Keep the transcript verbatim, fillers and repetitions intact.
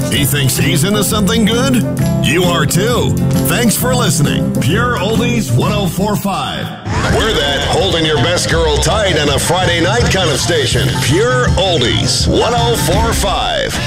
He thinks he's into something good? You are too. Thanks for listening. Pure Oldies one oh four point five. We're that holding your best girl tight on a Friday night kind of station. Pure Oldies one oh four point five.